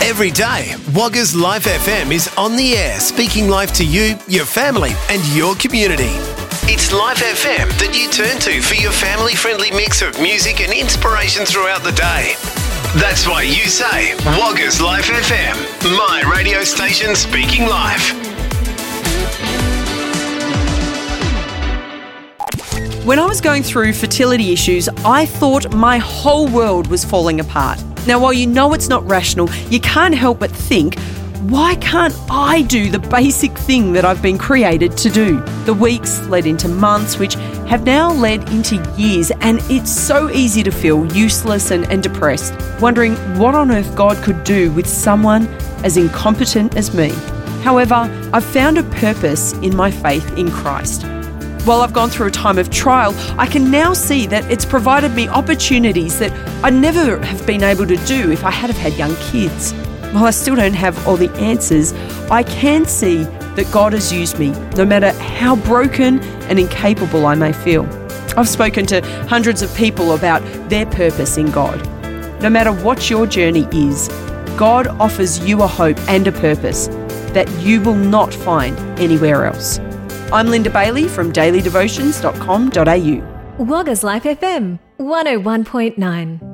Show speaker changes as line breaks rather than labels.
Every day, Wagga's Life FM is on the air, speaking life to you, your family and your community. It's Life FM that you turn to for your family-friendly mix of music and inspiration throughout the day. That's why you say, Wagga's Life FM, my radio station speaking life.
When I was going through fertility issues, I thought my whole world was falling apart. Now, while you know it's not rational, you can't help but think, why can't I do the basic thing that I've been created to do? The weeks led into months, which have now led into years, and it's so easy to feel useless and depressed, wondering what on earth God could do with someone as incompetent as me. However, I've found a purpose in my faith in Christ. While I've gone through a time of trial, I can now see that it's provided me opportunities that I'd never have been able to do if I had have had young kids. While I still don't have all the answers, I can see that God has used me, no matter how broken and incapable I may feel. I've spoken to hundreds of people about their purpose in God. No matter what your journey is, God offers you a hope and a purpose that you will not find anywhere else. I'm Linda Bailey from dailydevotions.com.au.
Wagga's Life FM 101.9.